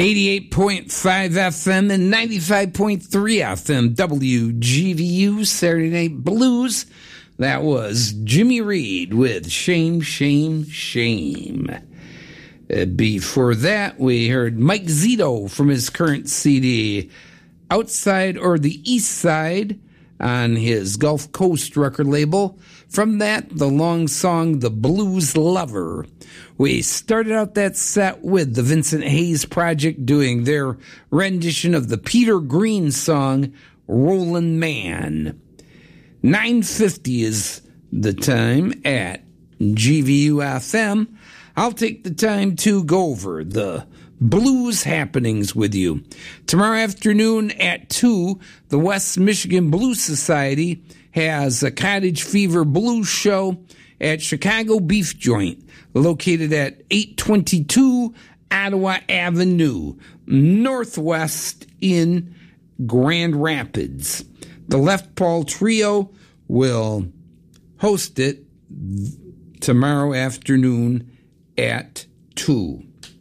88.5 FM and 95.3 FM WGVU Saturday Night Blues. That was Jimmy Reed with Shame, Shame, Shame. Before that, we heard Mike Zito from his current CD, Outside or the East Side, on his Gulf Coast record label. From that, the long song, The Blues Lover. We started out that set with the Vincent Hayes Project doing their rendition of the Peter Green song, Rollin' Man. 9:50 is the time at GVU-FM. I'll take the time to go over the blues happenings with you. Tomorrow afternoon at 2, the West Michigan Blues Society has a Cottage Fever Blues show at Chicago Beef Joint, located at 822 Ottawa Avenue, Northwest in Grand Rapids. The Left Paul Trio will host it tomorrow afternoon at 2.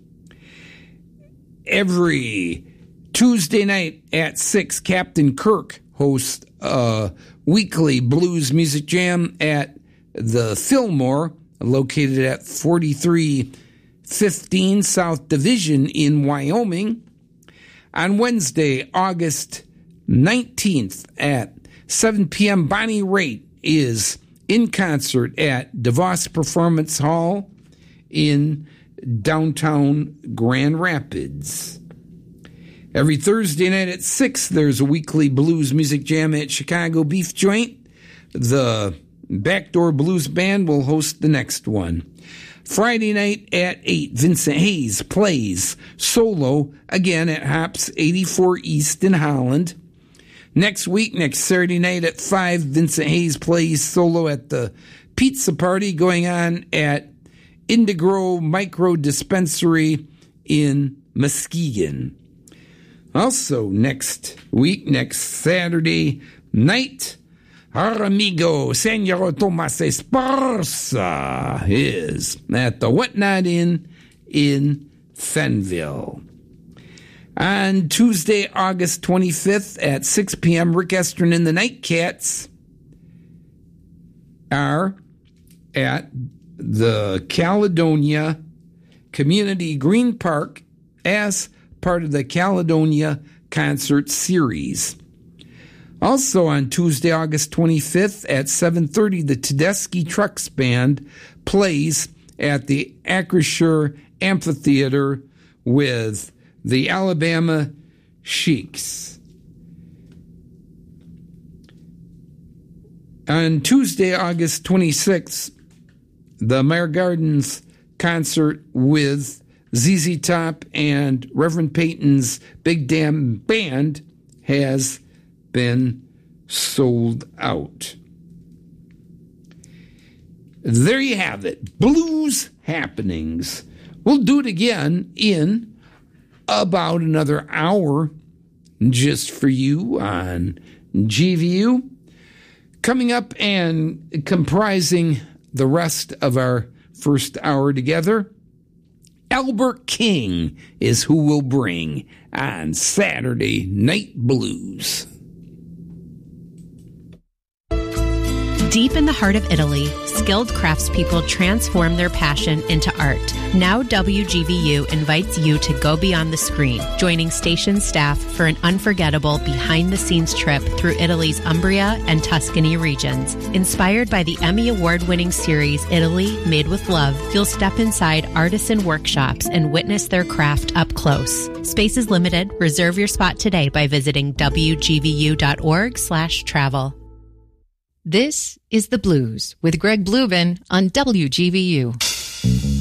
Every Tuesday night at 6, Captain Kirk hosts a weekly blues music jam at the Fillmore, located at 4315 South Division in Wyoming. On Wednesday, August 19th at 7 p.m., Bonnie Raitt is in concert at DeVos Performance Hall in downtown Grand Rapids. Every Thursday night at 6, there's a weekly blues music jam at Chicago Beef Joint. The Backdoor Blues Band will host the next one. Friday night at 8, Vincent Hayes plays solo, again at Hops 84 East in Holland. Next week, next Saturday night at 5, Vincent Hayes plays solo at the Pizza Party going on at Indigo Micro Dispensary in Muskegon. Also, next week, next Saturday night, our amigo Senor Tomas Esparza is at the Whatnot Inn in Fenville. On Tuesday, August 25th at 6 p.m., Rick Estrin and the Nightcats are at the Caledonia Community Green Park as part of the Caledonia Concert Series. Also on Tuesday, August 25th at 7:30, the Tedeschi Trucks Band plays at the Acrisure Amphitheater with the Alabama Sheiks. On Tuesday, August 26th, the Meyer Gardens concert with ZZ Top and Reverend Peyton's Big Damn Band has been sold out. There you have it. Blues happenings. We'll do it again in about another hour just for you on GVU. Coming up and comprising the rest of our first hour together, Albert King is who we'll bring on Saturday Night Blues. Deep in the heart of Italy, skilled craftspeople transform their passion into art. Now WGVU invites you to go beyond the screen, joining station staff for an unforgettable behind-the-scenes trip through Italy's Umbria and Tuscany regions. Inspired by the Emmy Award-winning series Italy Made with Love, you'll step inside artisan workshops and witness their craft up close. Space is limited. Reserve your spot today by visiting wgvu.org/travel. This is The Blues with Greg Bluben on WGVU.